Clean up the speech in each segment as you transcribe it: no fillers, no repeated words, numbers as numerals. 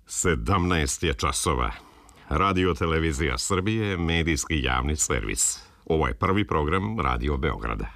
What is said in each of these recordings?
17 je časova. Radio Televizija Srbije, medijski javni servis. Ovo je prvi program Radio Beograda.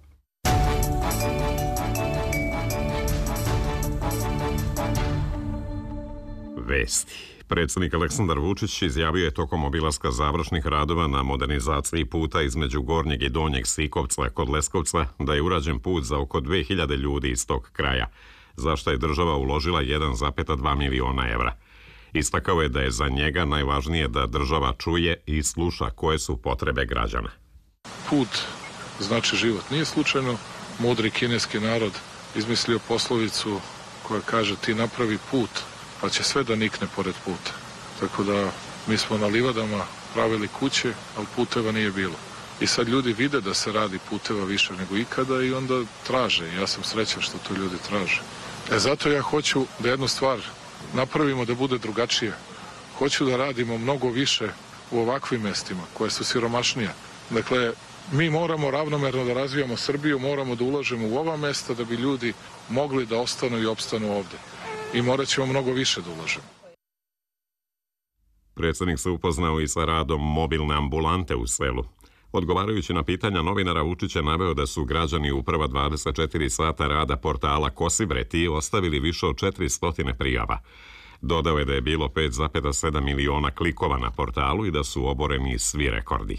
Vesti. Predsjednik Aleksandar Vučić izjavio je tokom obilaska završnih radova na modernizaciji puta između Gornjeg i Donjeg Sikovca kod Leskovca da je urađen put za oko 2000 ljudi iz tog kraja, za što je država uložila 1,2 miliona evra. Istakao je da je za njega najvažnije da država čuje i sluša koje su potrebe građana. Put znači život. Nije slučajno mudri kineski narod izmislio poslovicu koja kaže ti napravi put, pa će sve da nikne pored puta. Tako da mi smo na livadama pravili kuće, ali puteva nije bilo. I sad ljudi vide da se radi puteva više nego ikada i onda traže. Ja sam srećan što to ljudi traže. Zato ja hoću da jednu stvar napravimo da bude drugačije. Hoću da radimo mnogo više u ovakvim mestima koje su siromašnija. Dakle, mi moramo ravnomerno da razvijamo Srbiju, moramo da ulažemo u ova mesta da bi ljudi mogli da ostanu i opstanu ovde. I morat ćemo mnogo više da ulažemo. Predsjednik se upoznao i sa radom mobilne ambulante u selu. Odgovarajući na pitanja novinara, Vučić je naveo da su građani u prva 24 sata rada portala Kosibreti ostavili više od 400 prijava. Dodao je da je bilo 5,7 miliona klikova na portalu i da su oboreni svi rekordi.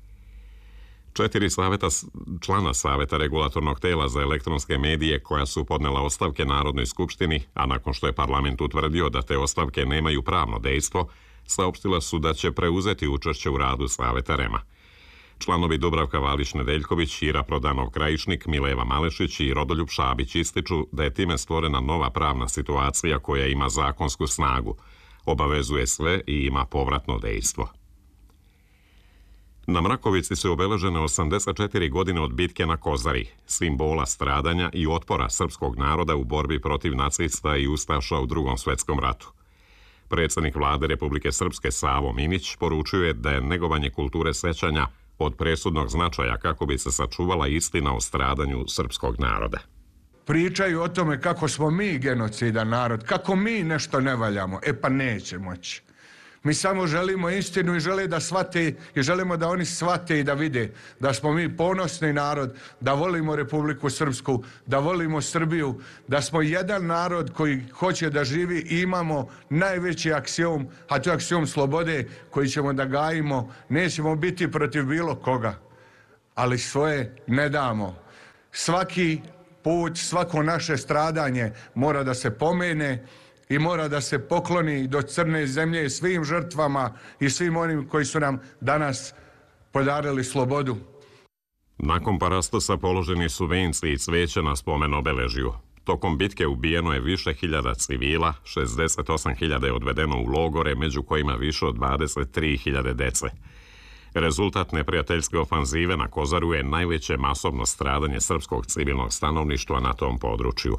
4 člana Saveta regulatornog tela za elektronske medije koja su podnela ostavke Narodnoj skupštini, a nakon što je parlament utvrdio da te ostavke nemaju pravno dejstvo, saopštila su da će preuzeti učešće u radu Saveta REM-a. Članovi Dubravka Valić-Nedeljković, Ira Prodanov-Krajišnik, Mileva Malešić i Rodoljub Šabić ističu da je time stvorena nova pravna situacija koja ima zakonsku snagu, obavezuje sve i ima povratno dejstvo. Na Mrakovici su obeležene 84 godine od bitke na Kozari, simbola stradanja i otpora srpskog naroda u borbi protiv nacista i ustaša u Drugom svetskom ratu. Predsjednik vlade Republike Srpske Savo Minić poručio je da je negovanje kulture sećanja od presudnog značaja kako bi se sačuvala istina o stradanju srpskog naroda. Pričaju o tome kako smo mi genocidan narod, kako mi nešto ne valjamo. Pa neće moći. Mi samo želimo istinu i želimo da oni shvate i da vide da smo mi ponosni narod, da volimo Republiku Srpsku, da volimo Srbiju, da smo jedan narod koji hoće da živi i imamo najveći aksiom, a to je aksiom slobode koji ćemo da gajimo. Nećemo biti protiv bilo koga, ali svoje ne damo. Svaki put, svako naše stradanje mora da se pomene i mora da se pokloni do crne zemlje svim žrtvama i svim onim koji su nam danas podarili slobodu. Nakon parastosa položeni su venci i cveće na spomen obeležju. Tokom bitke ubijeno je više hiljada civila, 68.000 je odvedeno u logore, među kojima više od 23.000 dece. Rezultat neprijateljske ofanzive na Kozaru je najveće masovno stradanje srpskog civilnog stanovništva na tom području.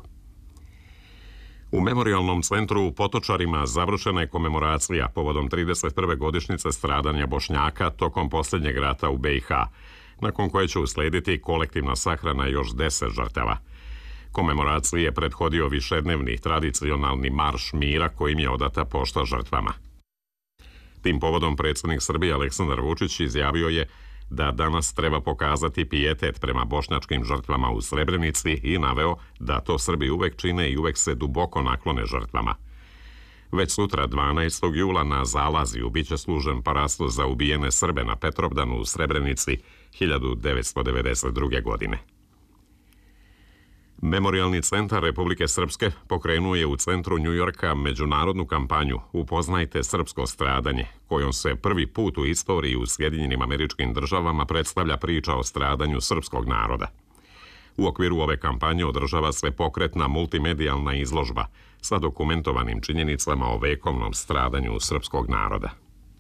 U Memorialnom centru u Potočarima završena je komemoracija povodom 31. godišnjice stradanja Bošnjaka tokom posljednjeg rata u BiH, nakon koje će uslediti kolektivna sahrana još 10 žrtava. Komemoraciji je prethodio višednevni tradicionalni marš mira kojim je odata pošta žrtvama. Tim povodom predsjednik Srbije Aleksandar Vučić izjavio je da danas treba pokazati pijetet prema bošnjačkim žrtvama u Srebrenici i naveo da to Srbi uvek čine i uvek se duboko naklone žrtvama. Već sutra, 12. jula, na Zalaziju biće služen parastos za ubijene Srbe na Petrovdanu u Srebrenici 1992. godine. Memorialni centar Republike Srpske pokrenuo je u centru Njujorka međunarodnu kampanju Upoznajte srpsko stradanje, kojom se prvi put u istoriji u Sjedinjenim Američkim Državama predstavlja priča o stradanju srpskog naroda. U okviru ove kampanje održava se pokretna multimedijalna izložba sa dokumentovanim činjenicama o vekovnom stradanju srpskog naroda.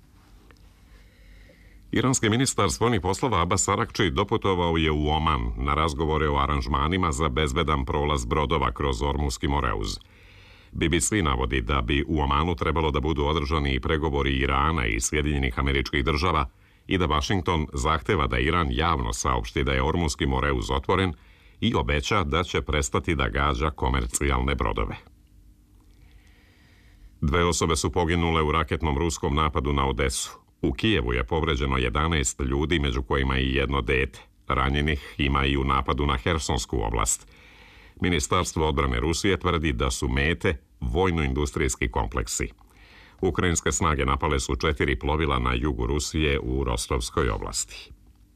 Iranski ministar spoljnih poslova Abbas Arakči doputovao je u Oman na razgovore o aranžmanima za bezbedan prolaz brodova kroz Ormuski Moreuz. BBC navodi da bi u Omanu trebalo da budu održani i pregovori Irana i Sjedinjenih Američkih Država i da Vašington zahteva da Iran javno saopšti da je Ormuski Moreuz otvoren i obeća da će prestati da gađa komercijalne brodove. 2 osobe su poginule u raketnom ruskom napadu na Odesu. U Kijevu je povređeno 11 ljudi, među kojima i jedno dete. Ranjenih ima i u napadu na Hersonsku oblast. Ministarstvo odbrane Rusije tvrdi da su mete vojno-industrijski kompleksi. Ukrajinske snage napale su 4 plovila na jugu Rusije u Rostovskoj oblasti.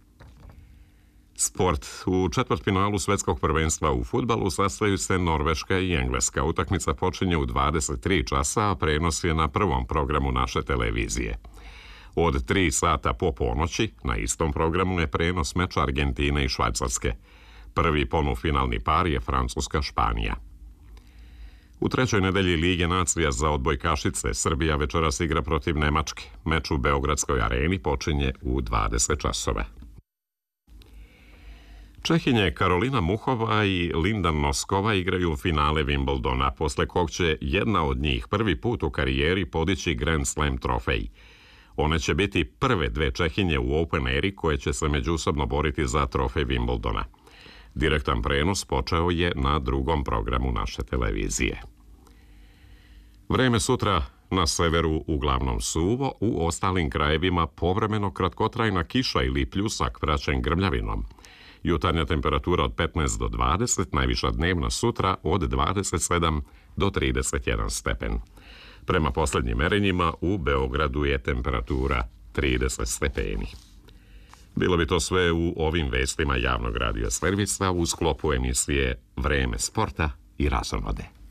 Sport. U četvrtfinalu svjetskog prvenstva u fudbalu sastaju se Norveška i Engleska. Utakmica počinje u 23 časa, a prenos je na prvom programu naše televizije. Od 3 sata po ponoći na istom programu je prenos meča Argentine i Švajcarske. Prvi polufinalni par je Francuska-Španija. U trećoj nedelji Lige nacija za odbojkašice Srbija večeras igra protiv Nemačke. Meč u Beogradskoj areni počinje u 20 časova. Čehinje Karolina Muhova i Linda Noskova igraju finale Wimbledona, posle kog će jedna od njih prvi put u karijeri podići Grand Slam trofej. One će biti prve 2 Čehinje u Open eri koje će se međusobno boriti za trofej Wimbledona. Direktan prenos počeo je na drugom programu naše televizije. Vreme sutra na severu uglavnom suvo, u ostalim krajevima povremeno kratkotrajna kiša ili pljusak praćen grmljavinom. Jutarnja temperatura od 15 do 20, najviša dnevna sutra od 27 do 31 stepen. Prema posljednjim merenjima u Beogradu je temperatura 30 stepeni. Bilo bi to sve u ovim vestima javnog radio servisa u sklopu emisije Vreme sporta i razonode.